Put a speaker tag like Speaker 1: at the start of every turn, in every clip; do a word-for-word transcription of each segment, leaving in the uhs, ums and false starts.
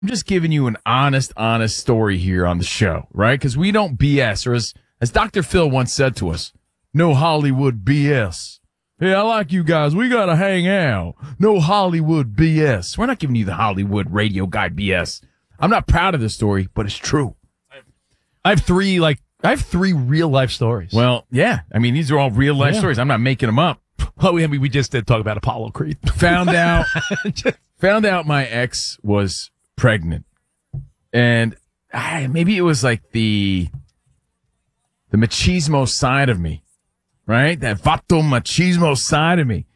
Speaker 1: I'm just giving you an honest, honest story here on the show, right? Because we don't B S, or as, as Doctor Phil once said to us, no Hollywood B S. Hey, I like you guys. We got to hang out. No Hollywood B S. We're not giving you the Hollywood radio guy B S. I'm not proud of this story, but it's true.
Speaker 2: I have three, like, I have three real life stories.
Speaker 1: Well, yeah. I mean, these are all real life
Speaker 2: yeah.
Speaker 1: stories. I'm not making them up.
Speaker 2: Well, we, we just did talk about Apollo Creed.
Speaker 1: Found out, found out my ex was pregnant. And ah, maybe it was like the, the machismo side of me, right? That vato machismo side of me.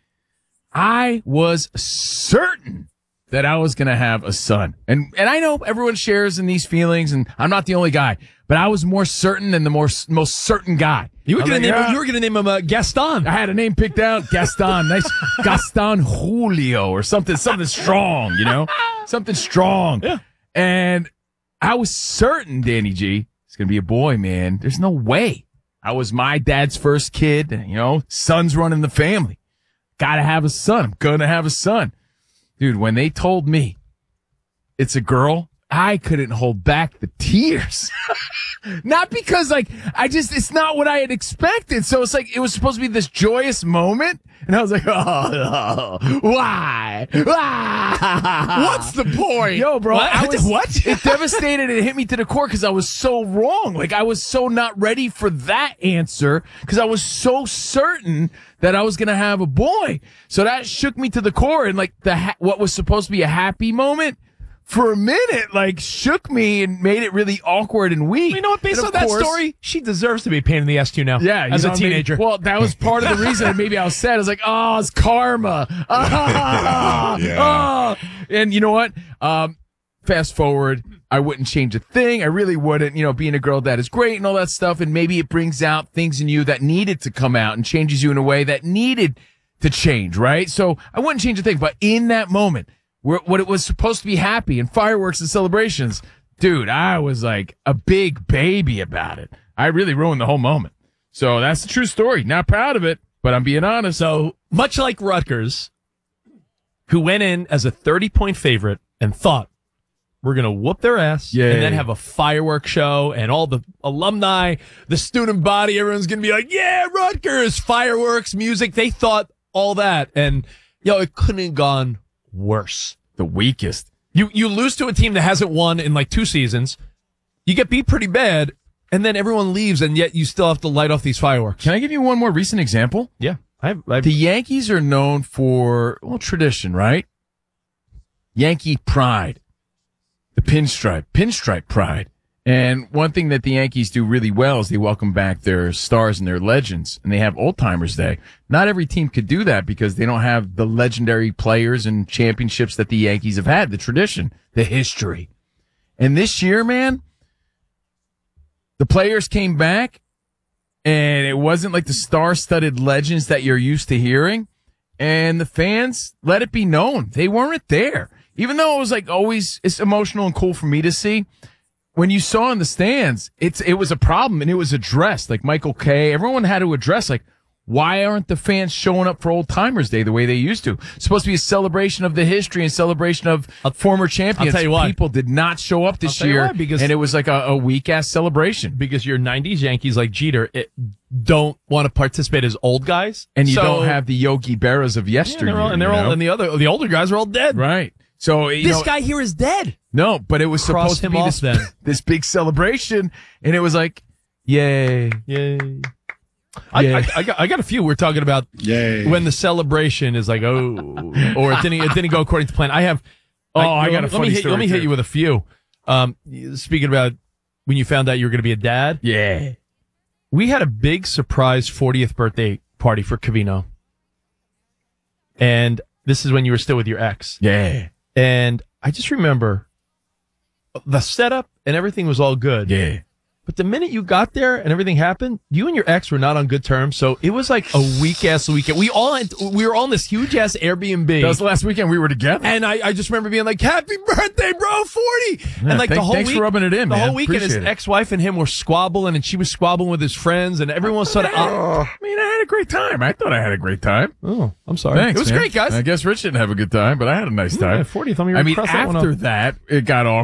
Speaker 1: I was certain that I was going to have a son. And, and I know everyone shares in these feelings, and I'm not the only guy, but I was more certain than the more, most certain guy.
Speaker 2: You were going
Speaker 1: like,
Speaker 2: to name
Speaker 1: yeah.
Speaker 2: him, you were going to name him uh, Gaston.
Speaker 1: I had a name picked out, Gaston, nice Gaston Julio or something, something strong, you know, something strong.
Speaker 2: Yeah.
Speaker 1: And I was certain, Danny G, it's going to be a boy, man. There's no way. I was my dad's first kid, you know, son's running the family. Got to have a son. I'm going to have a son. Dude, when they told me it's a girl, I couldn't hold back the tears. Not because, like, I just, it's not what I had expected. So it's like, it was supposed to be this joyous moment. And I was like, oh, oh why? Why?
Speaker 2: What's the point?
Speaker 1: Yo, bro.
Speaker 2: What?
Speaker 1: I was,
Speaker 2: what?
Speaker 1: It devastated and it hit me to the core because I was so wrong. Like, I was so not ready for that answer because I was so certain that I was going to have a boy. So that shook me to the core. And, like, the ha- what was supposed to be a happy moment, for a minute, like, shook me and made it really awkward and weak.
Speaker 2: You know what? Based on that
Speaker 1: course,
Speaker 2: story, she deserves to be a pain in the ass too now.
Speaker 1: Yeah,
Speaker 2: as
Speaker 1: you
Speaker 2: a
Speaker 1: know,
Speaker 2: teenager.
Speaker 1: Maybe, well, that was part of the reason that maybe I was sad. I was like, oh, it's karma. Oh,
Speaker 3: yeah.
Speaker 1: oh. And you know what? Um, fast forward, I wouldn't change a thing. I really wouldn't. You know, being a girl dad is great and all that stuff. And maybe it brings out things in you that needed to come out and changes you in a way that needed to change, right? So I wouldn't change a thing. But in that moment, where what it was supposed to be happy and fireworks and celebrations, dude, I was like a big baby about it. I really ruined the whole moment. So that's the true story. Not proud of it, but I'm being honest.
Speaker 2: So much like Rutgers, who went in as a thirty-point favorite and thought, we're going to whoop their ass
Speaker 1: Yay.
Speaker 2: and then have a fireworks show and all the alumni, the student body, everyone's going to be like, yeah, Rutgers, fireworks, music. They thought all that. And, yo, it couldn't have gone worse.
Speaker 1: The weakest.
Speaker 2: You you lose to a team that hasn't won in like two seasons. You get beat pretty bad, and then everyone leaves, and yet you still have to light off these fireworks.
Speaker 1: Can I give you one more recent example?
Speaker 2: Yeah. I've, I've,
Speaker 1: The Yankees are known for, well, tradition, right? Yankee pride. The pinstripe. Pinstripe pride. And one thing that the Yankees do really well is they welcome back their stars and their legends, and they have Old Timers Day. Not every team could do that because they don't have the legendary players and championships that the Yankees have had, the tradition, the history. And this year, man, the players came back, and it wasn't like the star-studded legends that you're used to hearing, and the fans let it be known. They weren't there. Even though it was like always, it's emotional and cool for me to see. When you saw in the stands, it's it was a problem and it was addressed. Like Michael Kay, everyone had to address, like, why aren't the fans showing up for Old Timers Day the way they used to? It's supposed to be a celebration of the history and celebration of
Speaker 2: I'll,
Speaker 1: former champions.
Speaker 2: I'll tell you what.
Speaker 1: People did not show up this year,
Speaker 2: because,
Speaker 1: and it was like a, a weak-ass celebration.
Speaker 2: Because your nineties Yankees, like Jeter, it, don't want to participate as old guys.
Speaker 1: And you
Speaker 2: so,
Speaker 1: don't have the Yogi Berras of
Speaker 2: yeah,
Speaker 1: yesteryear.
Speaker 2: they're all, and they're
Speaker 1: you
Speaker 2: all,
Speaker 1: know?
Speaker 2: and the other, the older guys are all dead.
Speaker 1: Right. So you
Speaker 2: This
Speaker 1: know,
Speaker 2: guy here is dead.
Speaker 1: No, but it was
Speaker 2: Cross
Speaker 1: supposed to
Speaker 2: him
Speaker 1: be
Speaker 2: off
Speaker 1: this,
Speaker 2: then.
Speaker 1: this big celebration, and it was like, yay.
Speaker 2: Yay. I,
Speaker 1: Yeah.
Speaker 2: I, I, got, I got a few. We're talking about
Speaker 3: Yay.
Speaker 2: when the celebration is like, oh, or it didn't, it didn't go according to plan. I have.
Speaker 1: Oh, I got a
Speaker 2: let
Speaker 1: funny
Speaker 2: me hit,
Speaker 1: story,
Speaker 2: Let me hit
Speaker 1: too.
Speaker 2: you with a few. Um, speaking about when you found out you were going to be a dad,
Speaker 1: Yeah.
Speaker 2: we had a big surprise fortieth birthday party for Cavino. And this is when you were still with your ex.
Speaker 1: Yeah.
Speaker 2: And I just remember the setup and everything was all good.
Speaker 1: Yeah.
Speaker 2: But the minute you got there and everything happened, you and your ex were not on good terms. So it was like a weak ass weekend. We all had, we were all in this huge ass Airbnb.
Speaker 1: That was the last weekend we were together.
Speaker 2: And I, I just remember being like, happy birthday, bro, forty.
Speaker 1: Yeah,
Speaker 2: and like
Speaker 1: thank-
Speaker 2: the whole
Speaker 1: thanks
Speaker 2: week,
Speaker 1: for rubbing it in,
Speaker 2: the
Speaker 1: man.
Speaker 2: whole weekend, his
Speaker 1: Appreciate it.
Speaker 2: ex-wife and him were squabbling, and she was squabbling with his friends, and everyone sort of. Uh,
Speaker 1: I mean, I had a great time. I thought I had a great time.
Speaker 2: oh, I'm sorry.
Speaker 1: Thanks,
Speaker 2: it was
Speaker 1: man.
Speaker 2: great, guys.
Speaker 1: I guess Rich didn't have a good time, but I had a nice time.
Speaker 2: Yeah, fortieth. Let me
Speaker 1: I mean,
Speaker 2: cross that one off.
Speaker 1: after that, it got all